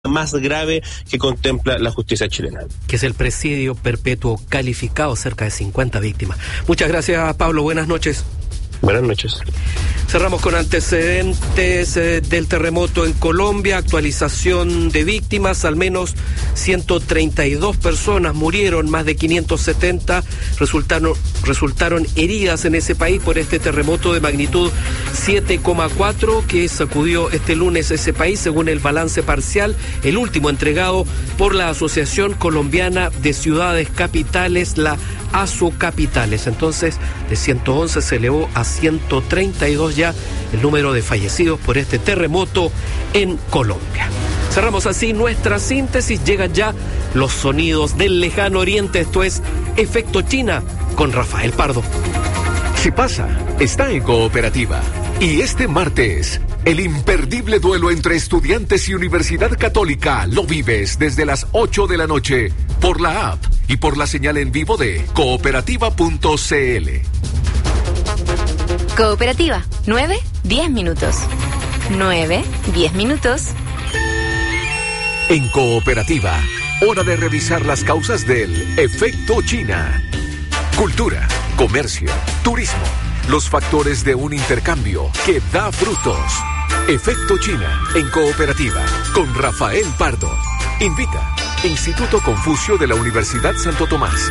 más grave que contempla la justicia chilena. Que es el presidio perpetuo calificado, cerca de 50 víctimas. Muchas gracias, Pablo. Buenas noches. Buenas noches. Cerramos con antecedentes del terremoto en Colombia, actualización de víctimas, al menos 132 personas murieron, más de 570 resultaron heridas en ese país por este terremoto de magnitud 7,4 que sacudió este lunes ese país, según el balance parcial, el último entregado por la Asociación Colombiana de Ciudades Capitales, la ASOCapitales. Entonces, de 111 se elevó a 132 ya el número de fallecidos por este terremoto en Colombia. Cerramos así nuestra síntesis. Llegan ya los sonidos del lejano oriente. Esto es Efecto China con Rafael Pardo. Si pasa, está en Cooperativa. Y este martes, el imperdible duelo entre Estudiantes y Universidad Católica lo vives desde las 8 de la noche por la app y por la señal en vivo de cooperativa.cl. Cooperativa, 9-10 minutos. 9-10 minutos. En Cooperativa, hora de revisar las causas del efecto China. Cultura, comercio, turismo, los factores de un intercambio que da frutos. Efecto China en Cooperativa con Rafael Pardo. Invita Instituto Confucio de la Universidad Santo Tomás.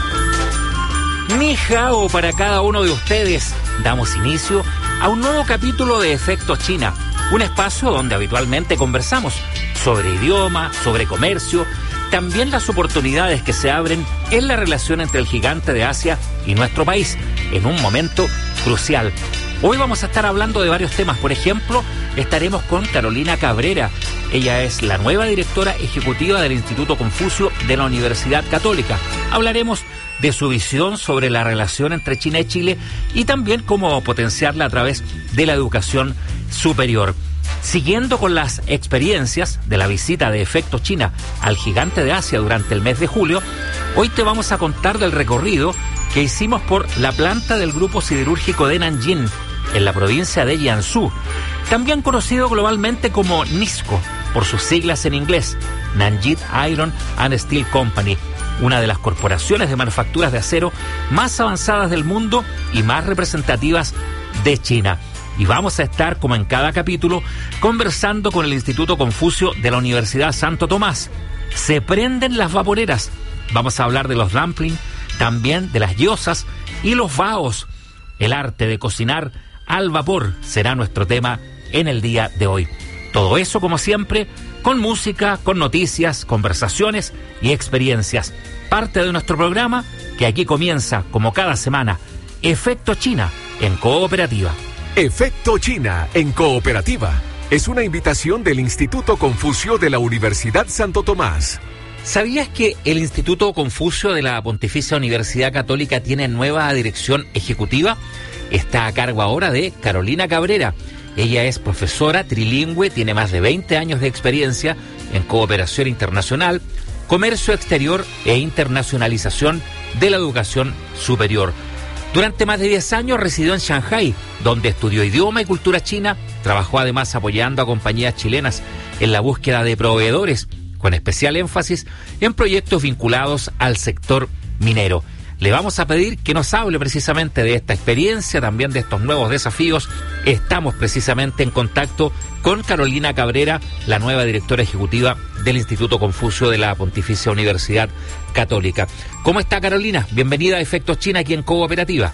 Ni hao para cada uno de ustedes. Damos inicio a un nuevo capítulo de Efecto China, un espacio donde habitualmente conversamos sobre idioma, sobre comercio, también las oportunidades que se abren en la relación entre el gigante de Asia y nuestro país, en un momento crucial. Hoy vamos a estar hablando de varios temas. Por ejemplo, estaremos con Carolina Cabrera. Ella es la nueva directora ejecutiva del Instituto Confucio de la Universidad Católica. Hablaremos de su visión sobre la relación entre China y Chile y también cómo potenciarla a través de la educación superior. Siguiendo con las experiencias de la visita de Efecto China al gigante de Asia durante el mes de julio, hoy te vamos a contar del recorrido que hicimos por la planta del grupo siderúrgico de Nanjing, en la provincia de Jiangsu, también conocido globalmente como NISCO, por sus siglas en inglés, Nanjing Iron and Steel Company, una de las corporaciones de manufacturas de acero más avanzadas del mundo y más representativas de China. Y vamos a estar, como en cada capítulo, conversando con el Instituto Confucio de la Universidad Santo Tomás. Se prenden las vaporeras. Vamos a hablar de los dumplings, también de las gyozas y los baos. El arte de cocinar al vapor será nuestro tema en el día de hoy. Todo eso, como siempre, con música, con noticias, conversaciones y experiencias. Parte de nuestro programa que aquí comienza, como cada semana, Efecto China en Cooperativa. Efecto China en Cooperativa es una invitación del Instituto Confucio de la Universidad Santo Tomás. ¿Sabías que el Instituto Confucio de la Pontificia Universidad Católica tiene nueva dirección ejecutiva? Está a cargo ahora de Carolina Cabrera. Ella es profesora trilingüe, tiene más de 20 años de experiencia en cooperación internacional, comercio exterior e internacionalización de la educación superior. Durante más de 10 años residió en Shanghái, donde estudió idioma y cultura china. Trabajó además apoyando a compañías chilenas en la búsqueda de proveedores, con especial énfasis en proyectos vinculados al sector minero. Le vamos a pedir que nos hable precisamente de esta experiencia, también de estos nuevos desafíos. Estamos precisamente en contacto con Carolina Cabrera, la nueva directora ejecutiva del Instituto Confucio de la Pontificia Universidad Católica. ¿Cómo está, Carolina? Bienvenida a Efectos China aquí en Cooperativa.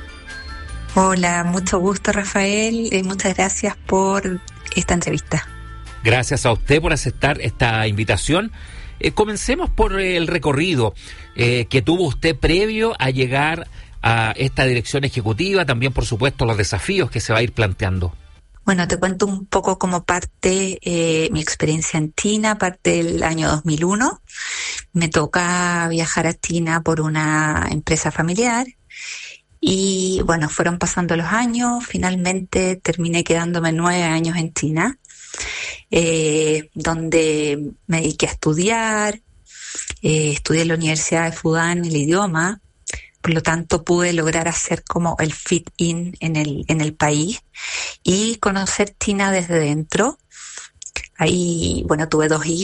Hola, mucho gusto, Rafael. Muchas gracias por esta entrevista. Gracias a usted por aceptar esta invitación. Comencemos por el recorrido que tuvo usted previo a llegar a esta dirección ejecutiva, también por supuesto los desafíos que se va a ir planteando. Bueno, te cuento un poco como parte mi experiencia en China, parte del año 2001. Me toca viajar a China por una empresa familiar y bueno, fueron pasando los años, finalmente terminé quedándome 9 años en China. Donde me dediqué a estudiar, estudié en la Universidad de Fudan el idioma, por lo tanto pude lograr hacer como el fit-in en el país y conocer China desde dentro. Ahí, bueno, tuve 2 hijos.